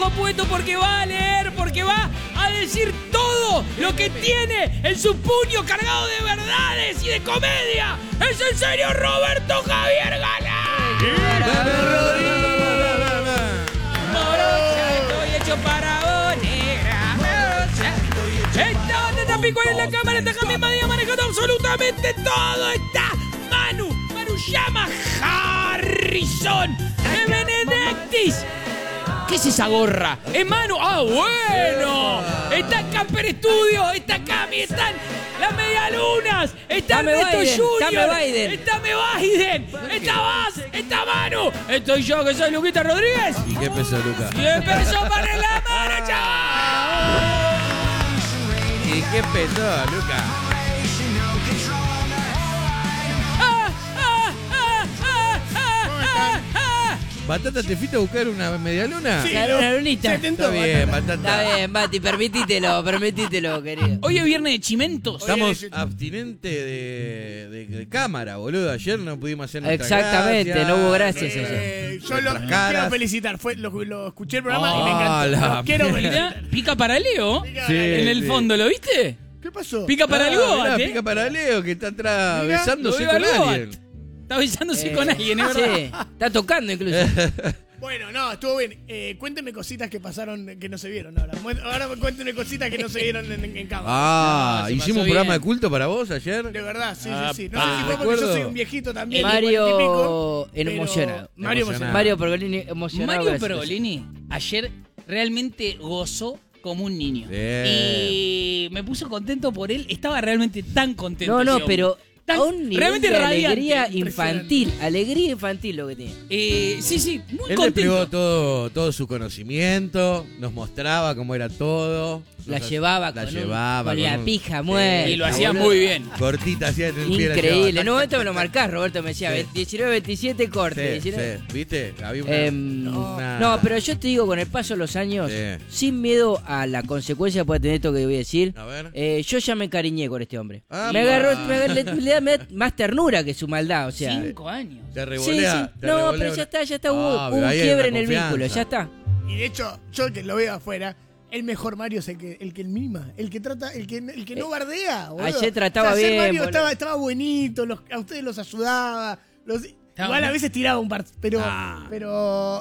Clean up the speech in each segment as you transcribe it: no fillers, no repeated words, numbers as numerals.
todo puesto porque va a leer, porque va a decir todo lo que tiene en su puño cargado de verdades y de comedia. ¡Es el señor Roberto Javier Galán! Morocha, estoy hecho para vos, negra. Morocha. Esta banda está picual en la cámara, está Jaime Madía manejando absolutamente todo. Está Manu llama Harrison de Benedictis. ¿Qué es esa gorra? ¿Es Manu? ¡Ah, bueno! Está Camper Studio, está Cami, están las medialunas, está Ernesto Junior, está Mebaiden, está Vaz, está Manu, estoy yo que soy Luquita Rodríguez. ¿Y qué peso, Luca? 100 pesos para la mano, chaval. ¿Y qué peso, Luca? ¿Batata te fuiste a buscar una medialuna? Sí, una lunita. Está bien, Batata. Está bien, Bati, permitítelo, querido. Hoy es viernes de chimentos. Estamos abstinentes de cámara, boludo. Ayer no pudimos hacer nuestra Exactamente, gracia. no hubo gracias ayer. Yo los caras. quiero felicitar. Lo escuché el programa y me encantó. la Los quiero felicitar. Pica para Leo. Sí, En el sí. fondo, ¿lo viste? ¿Qué pasó? Pica para el Mirá, Goat, pica para Leo, que está atrás Mirá, besándose lo veo con al Goat. alguien. Está besándose con alguien, es Sí, verdad. está tocando incluso. Bueno, no, estuvo bien. Cuéntenme cositas que pasaron que no se vieron ahora. Ahora cuéntenme cositas que no se vieron en cámara. Ah, No, se hicimos pasó un programa bien. de culto para vos ayer. De verdad, sí. No sé si Ah, fue porque yo recuerdo. soy un viejito también. Mario 40 y pico, pero- emocionado. Mario emocionado. Mario Pergolini emocionado. Mario gracias. Pergolini ayer realmente gozó como un niño. Bien. Y me puso contento por él. Estaba realmente tan contento. No, ese hombre. pero Tan- a un nivel realmente de radiante. alegría infantil. Alegría infantil lo que tiene. Sí, muy Él contento. desplegó todo su conocimiento, nos mostraba cómo era todo. La llevaba con la un- pija muerta. Y lo hacía boludo. muy bien. Cortita, hacía en el pie. la Increíble. llevaba. En un momento me lo marcás, Roberto me decía, Sí. 19-27 corte. Sí, 19. sí, ¿viste? Había una... No, pero yo te digo, con el paso de los años, Sí. sin miedo a la consecuencia que puede tener esto que voy a decir, A ver. yo ya me encariñé con este hombre. Ah, me agarró, bah. le da más ternura que su maldad, o sea. 5 años. Te Sí, revolea. sí. te No, revolea pero una- ya está, hubo Ah, un pero ahí hay quiebre una en el confianza. vínculo, ya está. Y de hecho, yo que lo veo afuera, el mejor Mario es el que mima, el que trata, el que no bardea, boludo. ayer trataba ayer bien, Mario boludo. estaba bonito, a ustedes los ayudaba. Igual a bien. veces tiraba un par, pero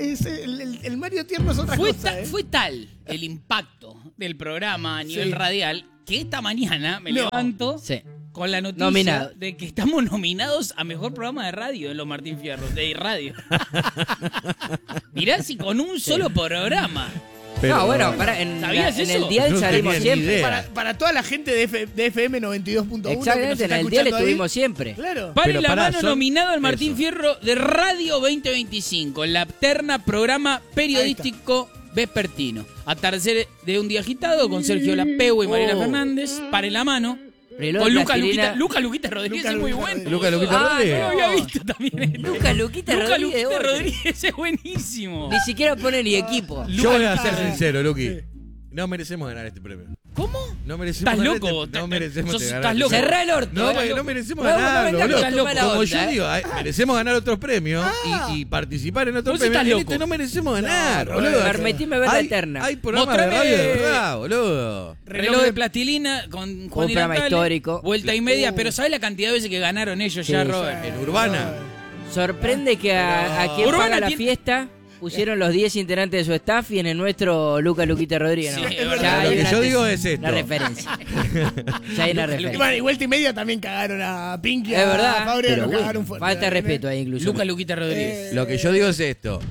el Mario tierno es otra cosa. Fue tal el impacto del programa a nivel Sí. radial que esta mañana me No. levanto Sí. con la noticia Nominado. de que estamos nominados a mejor programa de radio en los Martín Fierros, de radio. Mirá si con un solo programa. Pero- No, bueno, en ¿Sabías el eso? dial No salimos tenía ni siempre. idea. Para toda la gente de FM 92.1 que nos Exactamente, en está el dial escuchando ahí, estuvimos siempre. Claro. Pare Pero la pará, mano son- nominado al Martín eso. Fierro de Radio 2025, en la terna programa periodístico vespertino. Atardecer de un día agitado con Sergio Lapeu y Mariela Fernández. Pare la mano. Reloj Con de Luca plastilina. Luquita Rodríguez Luca es muy Luquita bueno. Luca Luquita Ah, Rodríguez. No lo había visto también. Luca Luquita Luca Rodríguez, Luquita bueno. Rodríguez es buenísimo. Ni siquiera pone ni equipo. Yo voy a Luca- ser sincero, Luqui. No merecemos ganar este premio. ¿Cómo? No merecemos Estás ganar loco, este- vos. No merecemos Sos- ganar estás este loco. premio. Cerrá el orto. No, eh. porque no merecemos No, ganarlo, no vengas boludo. con tu mala Como onda, yo digo, merecemos ganar otros premios y participar en otros Vos premios. estás En loco. este no merecemos ganar, No, boludo. permitime ver la Hay- eterna. Hay programas de Mostrame- radio de verdad, boludo. Reloj de plastilina con Juan Un programa Natale, histórico. Vuelta y media, pero ¿sabes la cantidad de veces que ganaron ellos Sí, ya, sí. Robert? En Urbana. Sorprende que a quien Urbana paga la tiene- fiesta pusieron los 10 integrantes de su staff y en el nuestro Luquita Rodríguez. Sí, ¿no? es Ya verdad. hay Lo que una yo tes- digo es esto. Una referencia. Ya hay una Y referencia. bueno, y vuelta y media también cagaron a Pinky, Es a verdad, Fabria, pero lo bueno, cagaron fuerte. falta de respeto ahí incluso. Luquita Rodríguez. Lo que yo digo es esto.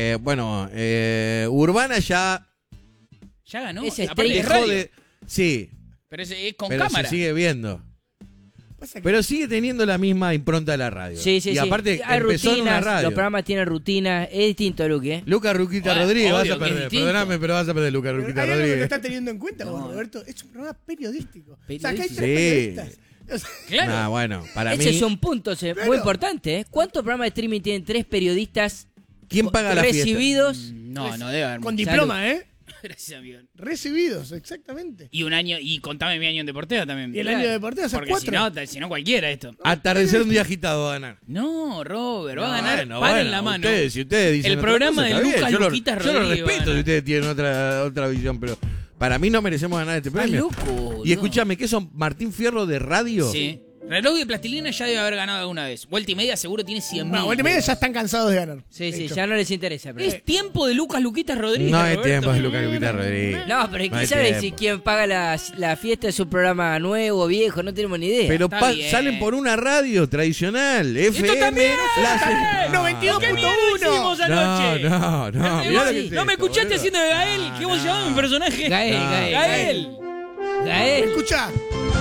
Urbana ya Ya ganó. Ese Aparte de estrella radio. dejó de... Sí, Pero es con pero cámara. se sigue viendo. Pasa que- Pero sigue teniendo la misma impronta de la radio. Sí, sí, y sí. aparte Hay empezó en una rutinas, radio. los programas tienen rutinas. Es distinto, Luqui, ¿eh? Luca Ruquita Bueno, Rodríguez, vas obvio a que es perder. distinto. Perdóname, pero vas a perder, Luca Pero Ruquita hay algo que no Rodríguez. estás teniendo en cuenta, vos, Roberto. Es un programa periodístico. O sea, acá hay tres Sí. periodistas. O sea, Claro. Ah, bueno, para Ese mí, es un punto muy importante, ¿eh? ¿Cuántos programas de streaming tienen 3 periodistas ¿quién paga la fiesta? recibidos? No, no debe haber. con mucho. diploma, ¿eh? Gracias, amigo. Recibidos, exactamente. Y un año, y contame mi año en Deporteo también. Y el año de Deporteo hace Porque 4. si no cualquiera esto. Atardecer un día agitado va a ganar. No, Robert, va a ganar. Bueno, Paren la mano. Si ustedes dicen El otra programa cosa, de está bien. Lucas Yo lo- Luquitas Yo lo Rodríguez, respeto van a- si ustedes tienen otra visión, pero para mí no merecemos ganar este Estás premio. loco, Y no. escúchame, ¿qué son? ¿Martín Fierro de radio? Sí. Reloj de plastilina ya debe haber ganado alguna vez. Vuelta y media seguro tiene 100.000. No, vuelta y media ya están cansados de ganar. Sí, de sí, hecho. ya no les interesa. Pero... Es tiempo de Lucas Luquitas Rodríguez. No hay Roberto. tiempo de Lucas Luquitas Rodríguez. No, pero No ¿quién hay sabe tiempo. si quien paga la fiesta es un programa nuevo o viejo? No tenemos ni idea. Pero Está bien. salen por una radio tradicional, FM. también! la- No, 22.1. ¿Qué mierda hicimos No, anoche? no. Mirá lo que es No me esto, escuchaste boludo. haciendo de Gael. ¿Qué vos llamabas mi personaje? Gael. Gael. Escucha,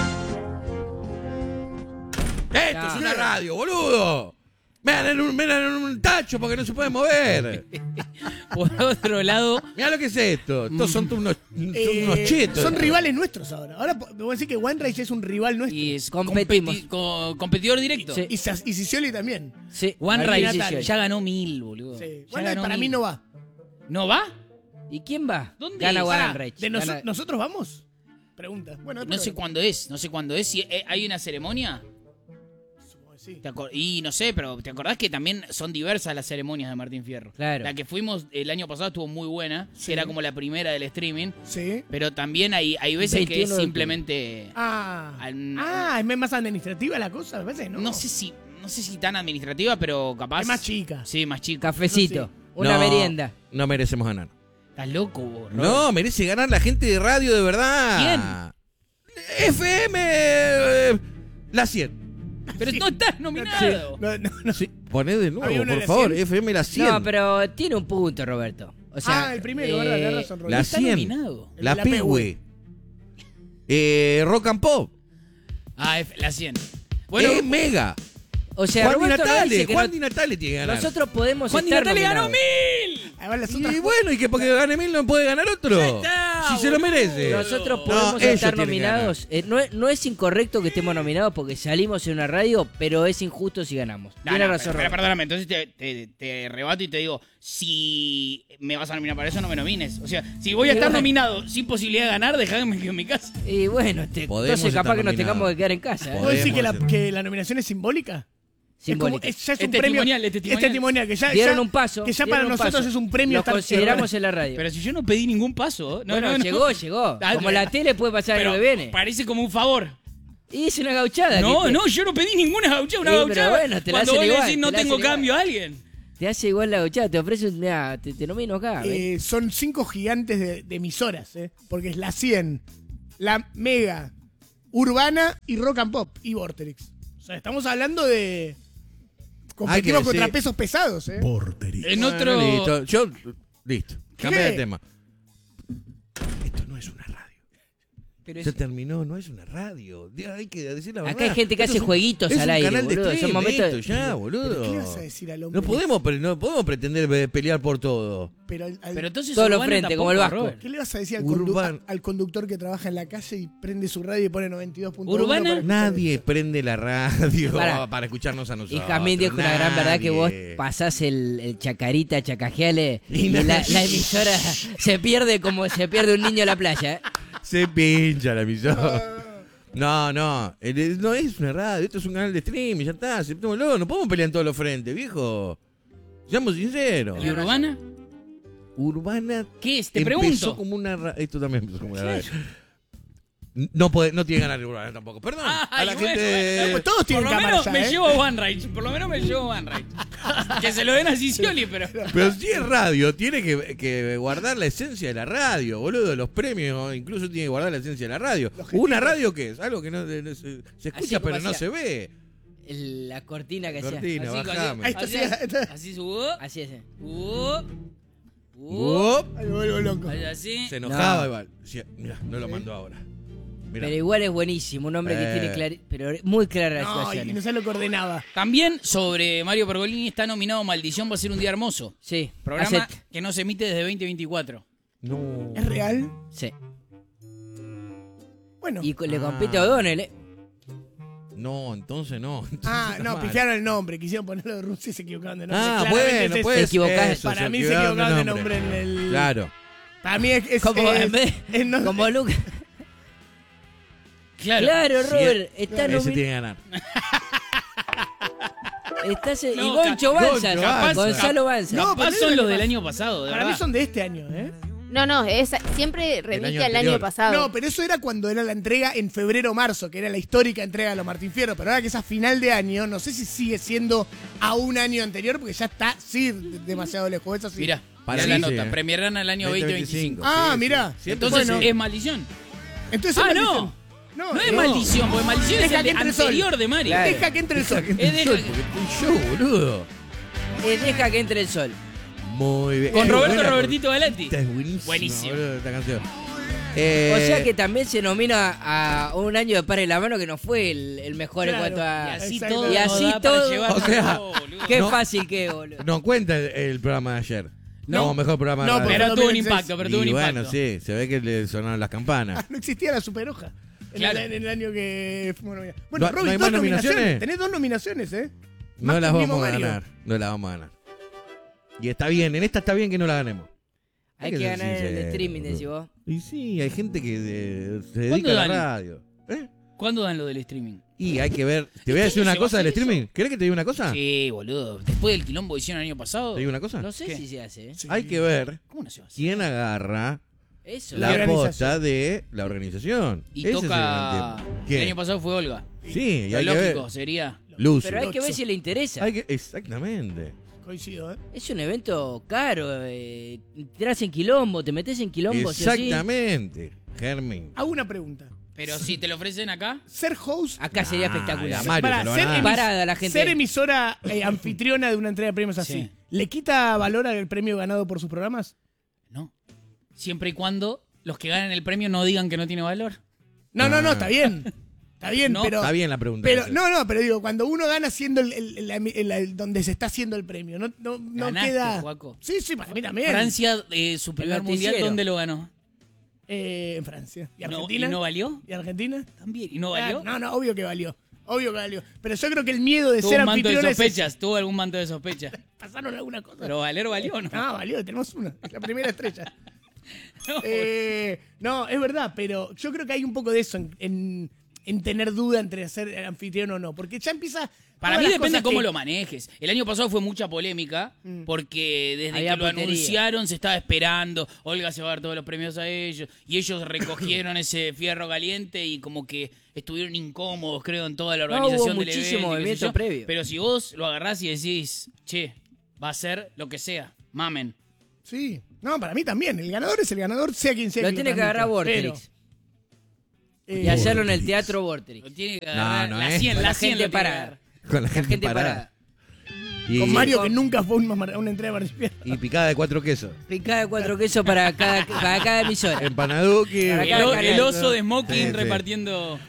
Esto es una radio, boludo. Me dan en un tacho porque no se puede mover. Por otro lado, Mirá lo que es esto. Estos son unos chetos. son rivales nuestros ahora. Ahora me voy a decir que OneRage es un rival nuestro. y es Competimos. competidor directo. Sí. Y Sicioli también. Sí, One Martín Ray Natale. ya ganó 1000, boludo. Sí. Ya OneRage ganó para 1000. mí no va. ¿No va? ¿Y quién va? ¿Dónde? Gana Pará, One Rage. ¿De Gana- nosotros vamos? Pregunta. Bueno, No sé cuándo es. Si hay una ceremonia. Sí. Y no sé, pero ¿te acordás que también son diversas las ceremonias de Martín Fierro? Claro. La que fuimos el año pasado estuvo muy buena, Sí. era como la primera del streaming, Sí. pero también hay veces que 21 es de simplemente... Es más administrativa la cosa, a veces, ¿no? No sé si tan administrativa, pero capaz... Es más chica. Sí, más chica. Cafecito. Sí. Una No, merienda. No merecemos ganar. Estás loco, vos, Robert. No, merece ganar la gente de radio de verdad. ¿Quién? FM. La 100. Pero no estás nominado. No. Sí, poné de Había nuevo, uno de por la favor. 100. FM la 100. No, pero tiene un punto, Roberto. O sea, El primero, ¿verdad? Tenés razón, Roberto. la está 100. nominado. La La Pigüe. Rock and Pop. La 100. Bueno, Mega. O sea, Juan Di Roberto no Natale. dice que Juan no- Di Natale tiene que ganar. nosotros podemos Juan Di estar Natale ganó nominados. 1000. Ahí van las otras. Y bueno, y que porque gane 1000 no puede ganar otro. Ya está, si se lo boludo. merece. Nosotros No, podemos ellos estar tienen que nominados. No es incorrecto que estemos nominados porque salimos en una radio, pero es injusto si ganamos. No, Tiene no, razón, pero Roberto. perdóname, entonces te rebato y te digo, si me vas a nominar para eso, no me nomines. O sea, si voy a Y estar bueno. nominado sin posibilidad de ganar, déjame que en mi casa. Y bueno, Podemos entonces capaz estar que nos nominados. tengamos que quedar en casa. ¿Vos decís que Podemos. que la nominación es simbólica? Simbólica. Es ya es Es un premio. testimonial, es testimonial. Es testimonial, que ya, Dieron ya- un paso. Que ya dieron para un nosotros paso. es un premio. Lo estar- consideramos en la radio. Pero si yo no pedí ningún paso. No, bueno, no, no. llegó. Ah, Como la tele puede pasar pero lo que viene. parece como un favor. Y es una gauchada. No, que no, yo no pedí ninguna gauchada. Una Sí, pero gauchada. bueno, te la cuando hacen vos le igual, decís no te la tengo hacen igual. cambio a alguien. te hace igual la gauchada. Te ofrecen, mira, te nomino acá. ven. Son 5 gigantes de emisoras, porque es la 100, la Mega, Urbana y Rock and Pop y Vorterix. O sea, estamos hablando de... Competimos que contra decir- pesos pesados, En Bueno, otro. listo. Listo. Cambia ¿Qué? de tema. Esto no es una radio. Pero Se es- terminó, no es una radio. Hay que decir la verdad. Acá hay gente que Esto hace es un- jueguitos es al un aire, canal de boludo. Son stream, momentos. esto ya, boludo. ¿Qué le vas a decir al hombre? No podemos pretender pelear por todo. Pero Pero entonces Todos los Urbana frentes, como el tampoco, Vasco. Robert. ¿Qué le vas a decir Urban- al conductor que trabaja en la calle y prende su radio y pone 92.1? Urbana, para escuchar Nadie esto? prende la radio Pará. para escucharnos a Y nosotros. Jazmín dijo una gran verdad que vos Nadie. pasás el chacarita, chacajeale Y y nada. la emisora se pierde como se pierde un niño a la playa. ¿eh? Se pincha la emisora. No, no es una radio, esto es un canal de streaming, ya está, aceptémoslo, no podemos pelear en todos los frentes, viejo. Seamos sinceros. ¿Y Urbana? Urbana ¿Qué es? Te empezó pregunto. como una esto también empezó como una radio. No tiene que ganar Urbana tampoco, perdón. a Ay, la bueno, gente... Pues todos tienen Por lo cámara menos ya, me ¿eh? llevo a One Rage. Por lo menos me llevo a One Rage. Que se lo den a Sicioli, pero. Pero si es radio, tiene que guardar la esencia de la radio, boludo. Los premios incluso tiene que guardar la esencia de la radio. ¿Una radio qué es? Algo que no se escucha como pero no hacía. se ve. La cortina que Cortina, hacía. bajame. Ahí está, así, sí, así subo. Así es. Uop, Ay, me vuelvo loco. Así. se enojaba No. igual. Sí, mirá, no lo mandó ahora. Mirá. Pero igual es buenísimo, un hombre que tiene pero muy clara la No, situación. y no sé lo que ordenaba. También sobre Mario Pergolini está nominado Maldición va a ser un día hermoso. Sí, Programa acepto. que no se emite desde 2024. No. ¿Es real? Sí. Bueno. Y le compite a O'Donnell, ¿eh? No, entonces no. Entonces Ah, está no, mal. pifiaron el nombre. Quisieron ponerlo de Rusia y se equivocaron de nombre. Ah, Claramente bueno, es pues. Te equivocás. eso, Para mí se equivocaron de nombre en el... Claro. Para mí es Como, en vez- es no- como Lucas. Claro. Claro, Sí, Robert. Está Ese nominado. tiene que ganar. Y No, Goncho Banza. Goncho Banza. Gonzalo Banza. No, Capaz pero es son del los año del pas- año pasado, de Para verdad. mí son de este año, ¿eh? No, siempre remite año al año anterior. pasado. No, pero eso era cuando era la entrega en febrero o marzo, que era la histórica entrega de los Martín Fierro. Pero ahora que es a final de año, no sé si sigue siendo a un año anterior, porque ya está, sí, demasiado lejos. Eso sí. Mirá, Para mirá la mí sí, nota. Premiarán al año 2025. Ah, Sí, mirá. sí. Entonces Bueno. es maldición. Entonces Ah, es no. maldición. No es maldición, porque maldición es Deja el que entre el sol. anterior de Mario. Claro. Deja que entre el sol. Es de- Porque estoy yo, boludo. Deja que entre el sol. Muy bien. Con Es Roberto buena, Robertito Galati. Esta es buenísima. Buenísimo. Boludo, esta canción. O sea que también se nomina a un año de par en la mano que no fue el mejor Claro. en cuanto Y a. así Exacto. todo. Y nos así da para todo. llevar O sea, todo, boludo. Qué No. fácil que, boludo. No cuenta el programa de ayer. No. Como mejor programa de No, radio. porque Pero tuvo un 2006. impacto, pero tuvo un Y impacto. bueno, sí, se ve que le sonaron las campanas. No existía la superhoja. Claro. En el año que fuimos nominados. Bueno, ¿No- Roby, no hay dos más nominaciones? Tenés 2 nominaciones, ¿eh? No Más las que el mismo vamos a Mario. ganar. No las vamos a ganar. Y está bien, en esta está bien que no la ganemos. Hay que que ser ganar el sincero, streaming, boludo. decís vos. Y sí, hay gente que se ¿Cuándo dedica a la dan? radio. ¿Cuándo dan lo del streaming? Y hay que ver. ¿Te voy a decir una ¿Se va a cosa del hacer streaming? ¿Querés que te diga una cosa? Sí, boludo. Después del quilombo que hicieron el año pasado. ¿Te digo una cosa? No sé ¿Qué? si se hace, ¿eh? Sí. Hay que ver ¿Cómo no se va a hacer? quién agarra Eso. la organización. posta de la organización. Y Ese es el toca. gran tema. El ¿Quién? año pasado fue Olga. Sí, y Lo hay que ver. lógico sería. Luzu. Pero hay que ver si le interesa. Exactamente. Coincido, ¿eh? Es un evento caro. Te tirás en quilombo, te metes en quilombo. sí o sí. Exactamente. Germín. Hago una pregunta. Pero si te lo ofrecen acá. Ser host. Acá sería Ah, espectacular. la Mario Pará, se lo van a dar. Parada la gente. Ser emisora anfitriona de una entrega de premios así, Sí. ¿le quita valor al premio ganado por sus programas? No. Siempre y cuando los que ganan el premio no digan que no tiene valor. No, está bien. Está bien, No, pero. Está bien la pregunta. Pero, esa. no, pero digo, cuando uno gana siendo donde se está haciendo el premio, no Ganaste, queda. Juaco. Sí, para mí también. Francia, su primer mundial, noticiero. ¿dónde lo ganó? En Francia. ¿Y No, Argentina? ¿Y no valió? ¿Y Argentina? También. ¿Y no valió? Ah, no, obvio que valió. Obvio que valió. Pero yo creo que el miedo de Tuvo ser un manto de anfitrión es sospechas. Tuvo algún manto de sospecha. pasaron alguna cosa. Pero valer valió o no. Ah, valió, tenemos una. Es la primera estrella. No. No, es verdad, pero yo creo que hay un poco de eso en tener duda entre ser anfitrión o no. Porque ya empieza. Para todas mí las depende cosas cómo que- lo manejes. El año pasado fue mucha polémica porque desde Había que lo putería. anunciaron se estaba esperando. Olga se va a dar todos los premios a ellos. Y ellos recogieron ese fierro caliente y como que estuvieron incómodos, creo, en toda la No, organización hubo del muchísimo evento. y qué sé movimiento yo. previo. Pero si vos lo agarrás y decís, che, va a ser lo que sea, mamen. Sí. No, para mí también. El ganador es el ganador, sea quien sea. Lo que tiene que agarrar transmita. Vorterix. Pero, Y hacerlo en el teatro Vorterix. Lo tiene que No, agarrar. no la es. 100, Con la la 100 gente lo tiene que parada. agarrar. Con la La gente, gente parada. parada. Y, Con Mario, con- que nunca fue una entrega de Martín Fierro. y picada de 4 quesos. Picada de 4 quesos para cada emisora. Empanaduki. Para El, cada o- canal. el oso de smoking Sí, sí. repartiendo.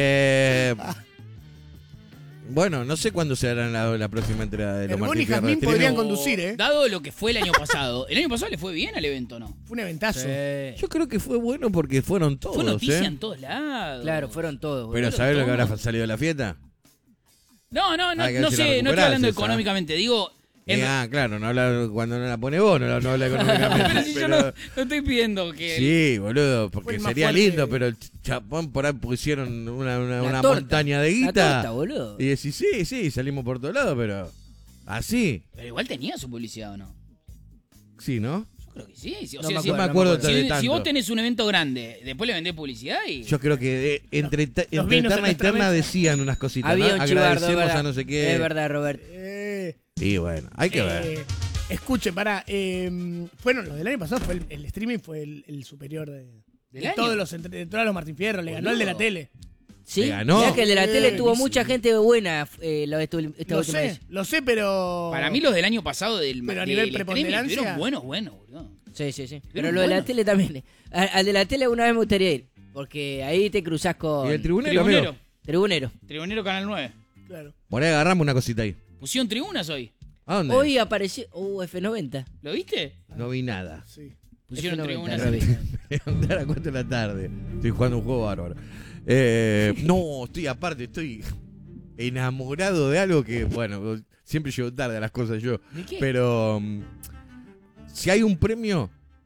Bueno, no sé cuándo se hará la próxima entrega de los Herbón Martín y Fierro Jazmín de podrían streaming. conducir, ¿eh? Dado lo que fue el año pasado. El año pasado le fue bien al evento, ¿no? Fue un eventazo. Yo creo que fue bueno porque fueron todos. Fue noticia ¿eh? en todos lados. Claro, fueron todos. Pero boludo. ¿sabés lo que todo. habrá salido de la fiesta? No Hay que no ver si la sé, no estoy recuperás hablando esa. económicamente. Digo, Claro, no habla, cuando no la pone vos, no habla económicamente. pero si yo no estoy pidiendo que. Sí, boludo, Fue porque el más sería fuerte. lindo, pero el chapón por ahí pusieron una torta, montaña de la guita. torta, boludo. Y decís, sí, salimos por todos lados, pero así, Pero igual tenía su publicidad, ¿o no? sí, ¿no? Yo creo que sí. O No sea, me si- No me acuerdo si, de si tanto. vos tenés un evento grande, después le vendés publicidad y. Yo creo que entre vinos en interna y nuestra interna mesa. decían unas cositas, Había ¿no? un chivardo, es Agradecemos verdad. a no sé qué. Es verdad, Robert. Y bueno, hay que ver. Escuche, fueron los del año pasado, fue el streaming fue el superior de ¿Del año? de todos los Martín Fierro, le ganó el de la Boludo. tele. Sí, Le ganó. mirá que el de la tele tuvo buenísimo. mucha gente buena esta Lo última vez. sé, pero. Para mí los del año pasado del Pero a del nivel streaming preponderancia- estuvieron buenos, boludo. Sí. Pero Pero lo de la bueno. tele también. Al de la tele una vez me gustaría ir. Porque ahí te cruzás con. Y el tribunero, Tribunero. amigo. Tribunero. Tribunero Canal 9. Claro. Por ahí agarramos una cosita ahí. Pusieron tribunas hoy. ¿A dónde? Hoy apareció. F90. ¿Lo viste? No vi nada. Sí. Pusieron F90, tribunas. Robbie. Me voy a levantar a 4 de la tarde. Estoy jugando un juego bárbaro. No, estoy enamorado de algo que, bueno, siempre llego tarde a las cosas yo. ¿De qué? Pero si hay un premio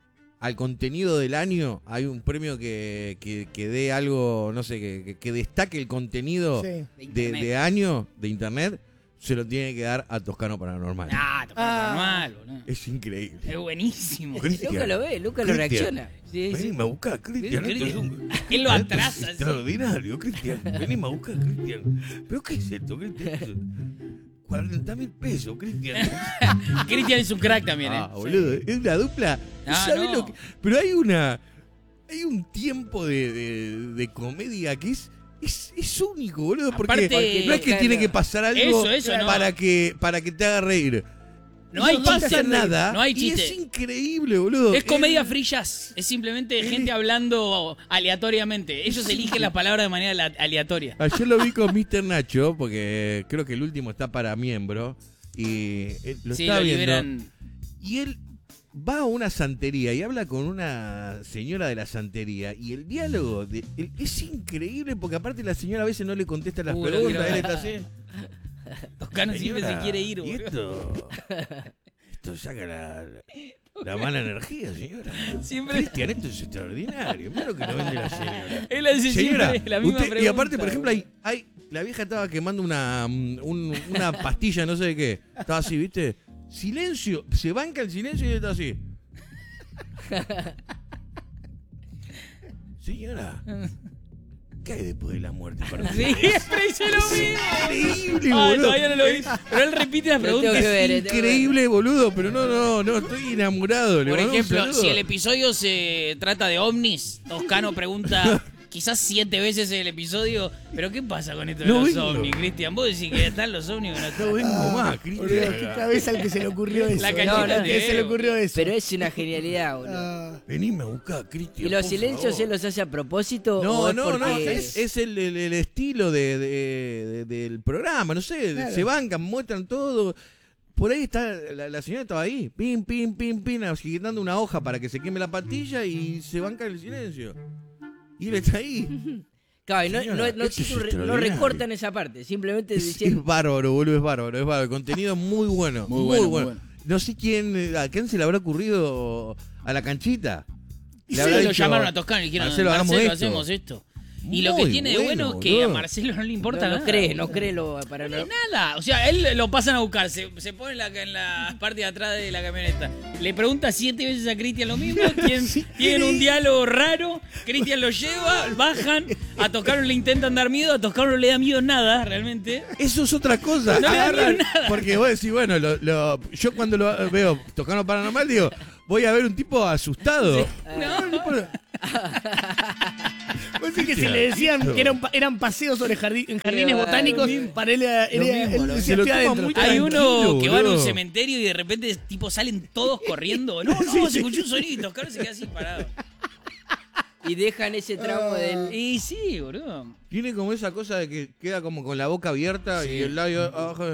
al contenido del año, hay un premio que dé algo, no sé, que destaque el contenido Sí. de año de internet, se lo tiene que dar a Toscano Paranormal. Ah, toca normal, boludo. Es increíble. Es buenísimo. Cristian, Luca lo ve, Luca lo Cristian, reacciona. Sí, sí. Venime a buscar, Cristian. Esto es Él lo esto es atrasa, sí. extraordinario, Cristian. Venime a buscar, Cristian. ¿Pero qué es esto, Cristian? 40.000 pesos, Cristian. Cristian es un crack también, Ah, boludo, es una dupla. Ah, ¿Sabés no. lo que? Pero hay un tiempo de comedia que es único, boludo. Porque Aparte- no es que tiene que pasar algo Eso, no. para que te haga reír. No hay pasa chiste. nada. No hay y chiste. es increíble, boludo. Es comedia free jazz. Es simplemente gente hablando aleatoriamente. Ellos eligen la palabra de manera aleatoria. Ayer lo vi con Mr. Nacho, porque creo que el último está para miembro. Y lo Sí, estaba lo viendo. liberan. Y él va a una santería y habla con una señora de la santería. Y el diálogo es increíble, porque aparte la señora a veces no le contesta las Lo preguntas. quiero Él ver. está así. Toscano siempre se Señora, quiere ir, ¿y boludo. esto saca la mala energía, señora. Siempre. Cristian, esto es extraordinario. Mira lo que nos vende la señora. Él hace Señora, siempre la misma usted- pregunta. y aparte, por ejemplo, la vieja estaba quemando una pastilla, no sé de qué. Estaba así, ¿viste? Silencio, se banca el silencio y ella está así. Señora, ¿qué hay después de la muerte para usted? Sí, siempre dice lo mismo. Increíble, Ah, boludo. todavía no lo vi. Pero él repite las Lo tengo preguntas. que ver, Increíble, boludo, pero no, estoy enamorado. Le Por mando un ejemplo, saludo. si el episodio se trata de ovnis, Toscano pregunta quizás 7 veces el episodio, pero ¿qué pasa con esto de No los vengo. ovnis, Cristian? Vos decís que están los ovnis o no No están. vengo más, Boludo, Cristian. qué cabeza al que se le ocurrió eso. La ¿eh? cachita Al que de se le Evo. ocurrió eso. Pero es una genialidad, boludo. Ah, Venime a buscar, Cristian. ¿Y los por silencios favor. él los hace a propósito? No, o es no, porque- es el estilo del programa, no sé, Claro. se bancan, muestran todo. Por ahí está, la señora estaba ahí, pin, agitando una hoja para que se queme la pastilla y se banca el silencio. Y él está ahí. Claro, y no, Señora, no esto es existe no extraordinario. recortan esa parte, simplemente Es diciendo... bárbaro, boludo, es bárbaro. Contenido muy bueno, Muy muy bueno, bueno. muy bueno. No sé a quién se le habrá ocurrido a la canchita. Y Le sí, habrá lo dicho, llamaron a Toscano y dijeron, Marcelo, hagamos Marcelo, esto. hacemos esto. Y lo que Muy tiene de bueno es que boludo. a Marcelo no le importa no nada. no cree lo para No, nada. O sea, él lo pasan a buscar, se pone en la parte de atrás de la camioneta. Le pregunta 7 veces a Cristian lo mismo. Tienen un diálogo raro. Cristian lo lleva, bajan. A Toscano le intentan dar miedo. A Toscano no le da miedo nada, realmente. Eso es otra cosa. No le da Agarran- miedo nada. Porque vos decís, bueno, yo cuando lo veo Toscano Paranormal, digo, voy a ver un tipo asustado. Vos decís que si le decían que eran paseos sobre en jardines Lo botánicos, mismo. para él, él mismo, decía, se lo estoy toma adentro. muy Hay tranquilo, uno que va a un boludo. cementerio y de repente tipo salen todos corriendo. No, se escuchó un sonido y Toscano se queda así parado. Y dejan ese tramo del... Y sí, boludo. Tiene como esa cosa de que queda como con la boca abierta y el labio abajo.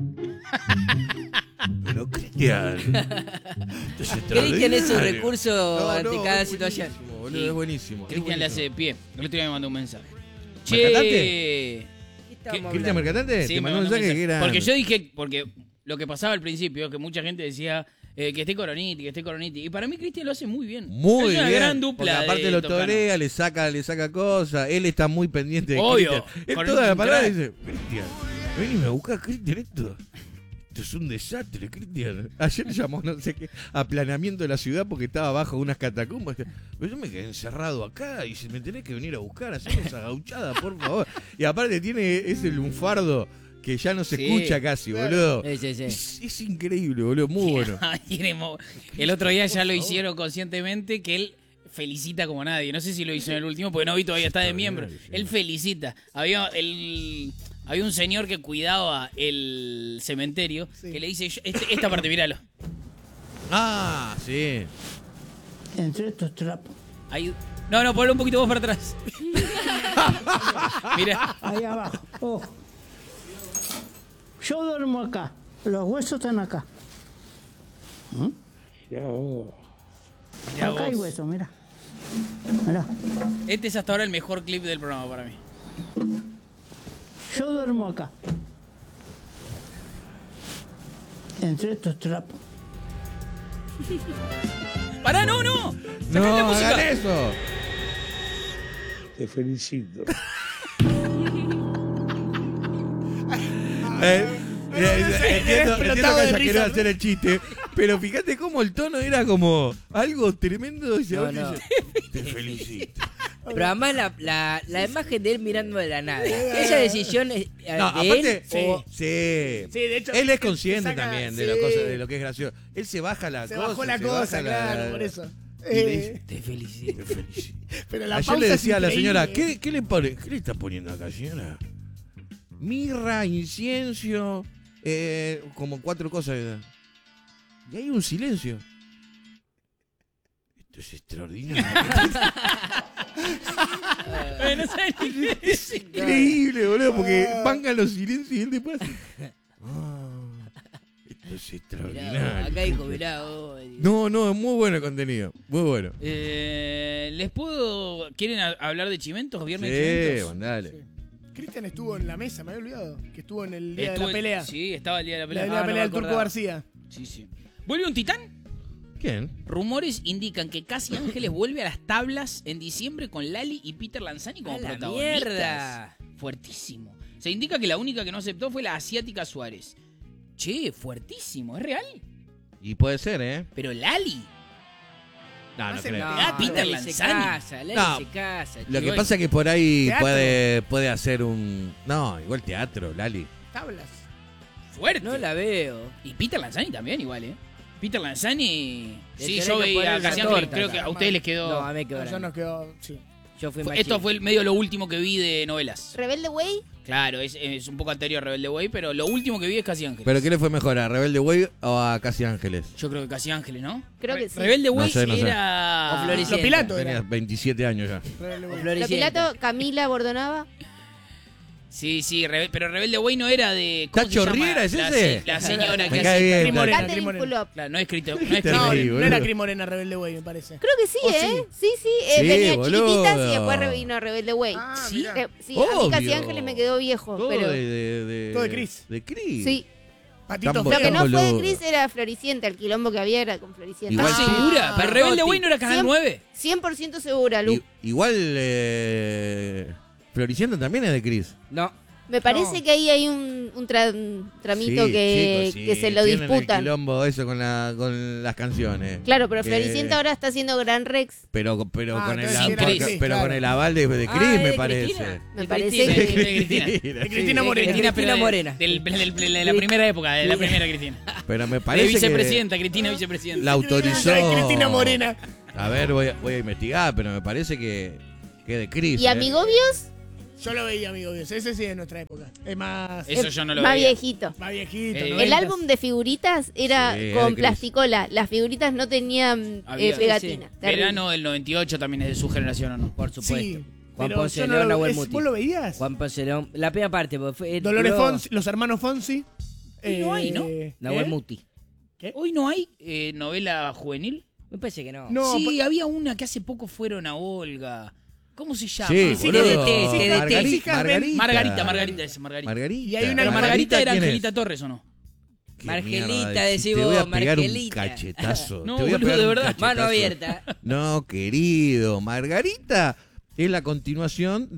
Pero Cristian. esto es Cristian es un extraordinario. recurso ante cada es situación. buenísimo, boludo, es buenísimo. es Cristian le hace buenísimo. de pie. El otro día me mandó un mensaje. ¿Mercatante? Che. ¿Qué estábamos ¿Cristian hablando? Mercatante? Sí, Te me mandó un mandó un mensaje que era. Porque yo dije, porque lo que pasaba al principio, que mucha gente decía que esté Coroniti. Y para mí Cristian lo hace muy bien. Muy es una bien. gran dupla. Porque aparte de lo Toscano. torea, le saca cosas. Él está muy pendiente de Obvio. Cristian. Él Con toda un la palabra crack. dice: Cristian, venime a buscar, Cristian, esto. Esto es un desastre, Cristian. Ayer llamó, no sé qué, a planeamiento de la ciudad porque estaba bajo unas catacumbas. Pero yo me quedé encerrado acá y si me tenés que venir a buscar, hacemos esa gauchada, por favor. Y aparte tiene ese lunfardo que ya no se Sí. escucha casi, boludo. Sí. Es increíble, boludo, muy bueno. El otro día ya lo hicieron conscientemente que él felicita como nadie. No sé si lo hizo en el último, porque no vi todavía está de miembro. Él felicita. Había un señor que cuidaba el cementerio que le dice, esta parte, míralo. Ah, sí. Entre estos trapos. No, ponlo un poquito vos para atrás. Mira. Ahí abajo. Ojo. Yo duermo acá. Los huesos están acá. Mirá Acá hay vos. huesos, mira. Mirá. Este es hasta ahora el mejor clip del programa para mí. Yo duermo acá. Entre estos trapos. Pará, no. Sacá No, la música. hagan eso. Te felicito. Entiendo explotado que de haya risa, querido ¿no? hacer el chiste, pero fíjate cómo el tono era como algo tremendo. Y se No, va y no. dice, te felicito. Pero además la imagen de él mirando de la nada. Esa decisión es No, de aparte, él o- sí. Sí, de hecho, Él es consciente saca- también sí. de, lo cosa, de lo que es gracioso. Él se baja la Se cosa. bajó la se cosa, baja claro, por eso. Y le dice, te felicito. te felicito. Pero la Ayer pausa le es decía a la increíble. señora, ¿qué le está poniendo acá, señora? Mirra, incienso, como 4 cosas. Y hay un silencio. Esto es extraordinario. No sé ni qué Es increíble, boludo, porque bancan los silencios y él después hace, esto es Mirá, extraordinario. acá dijo, mirá, vos. No, es muy bueno el contenido. Muy bueno. ¿Les puedo... ¿Quieren hablar de chimentos? ¿Viernes de Sí, chimentos? mandale. Cristian estuvo en la mesa, me había olvidado. Que estuvo en el día de Estuve- la pelea. Sí, estaba el día de la La pelea. de la Ah, no pelea me del Turco acordaba. García. Sí. ¿Vuelve un titán? ¿Quién? Rumores indican que Casi Ángeles vuelve a las tablas en diciembre con Lali y Peter Lanzani como ¡A la protagonistas. mierda! Fuertísimo. Se indica que la única que no aceptó fue la asiática Suárez. Che, fuertísimo, ¿es real? Y puede ser, ¿eh? Pero Lali. No, no Hace creo. Ah, No, Peter Lali se Lanzani. casa, Lali No. se casa. Lo que chico. pasa es que por ahí Teatro. puede hacer un... No, igual teatro, Lali. Tablas. Fuerte. No la veo. Y Peter Lanzani también igual, ¿eh? Peter Lanzani... Le Sí, tenés yo que veía poner a una Casi Ángeles, torta, creo que a ustedes les quedó... No, a mí me quedó No, ya grande. nos quedó. Sí. Yo fui más Esto chico. fue medio lo último que vi de novelas. Rebelde Way. Claro, es un poco anterior a Rebelde Way, pero lo último que vi es Casi Ángeles. ¿Pero qué le fue mejor, a Rebelde Way o a Casi Ángeles? Yo creo que Casi Ángeles, ¿no? Creo que sí. Rebelde Way No sé. era... O Floricienta. Lo Pilato Tenía era. 27 años ya. Rebelde Way. Lo Floricienta. Pilato, Camila Bordonaba. Sí, pero Rebelde Way no era de... ¿cómo ¿Tacho se llama? Riera es La ese? la señora Me que cae hace... bien. Cris Morena, Cris Catherine Morena. Fulop. Claro, no es escrito. No es Te escrito. No, reí, no boludo. era Cris Morena Rebelde Way, me parece. Creo que sí, ¿O ¿eh? Sí, Sí, venía boludo. chiquititas y después vino Rebelde Way. Ah, Sí. mirá. Sí, a mí Casi Obvio. Ángeles me quedó viejo, Todo pero... Todo de Cris. De Cris. Sí. Patito Tan Lo que feo. no fue de boludo. Cris era Floricienta, el quilombo que había era con Floricienta. Igual ¿Estás sí. segura? Pero Rebelde Way no era Canal 9. 100% segura, Lu. Igual Floricienta también es de Cris. No. Me parece No. que ahí hay un tramito Sí, que, chicos, que sí, se lo tienen disputan. el quilombo eso con las canciones. Claro, pero Que- Floricienta ahora está haciendo Gran Rex. Pero, Ah, con, el, entonces sí, pero Cris, claro. con el aval de Cris, Ah, me ¿de parece. Cristina? Me De parece Cristina. que- Cristina. De Cristina Morena. Cristina pero Morena. De la primera época, de la primera Cristina. Pero me De parece que vicepresidenta, Cristina vicepresidenta. la autorizó. Ay, Cristina Morena. A ver, voy a investigar, pero me parece que de Cris. ¿Y Amigobios? Yo lo veía, amigo Dios. Ese sí es de nuestra época. Es más, Eso yo no lo Más veía. viejito. más viejito. El El 90s. álbum de figuritas era Sí, era con de Cris. plasticola. Las figuritas no tenían Había- pegatina. Terrible. Verano del 98 también es de su generación, ¿o no? Por supuesto. Sí. Juan pero Ponce yo de no León, lo- Nahuel es- Muti. ¿Vos lo veías? Juan Ponce de León. La primera parte, porque fue. Dolores duró- Fonsi, los hermanos Fonsi. Hoy no hay, ¿no? Nahuel Muti. Hoy no hay novela juvenil. Me parece que no. No, Sí, había una que hace poco fueron a Olga. ¿Cómo se llama? Sí, Sí, boludo. TDT, TDT. Margarita. Margarita, ese, Margarita. Margarita. Y hay una- Pero Margarita era ¿quién es? Angelita Torres, ¿o no? Qué Margelita, mierda, decís te voy a vos, pegar un Margelita. cachetazo. No, te voy a boludo, pegar de un verdad. cachetazo. Mano abierta. No, querido. Margarita es la continuación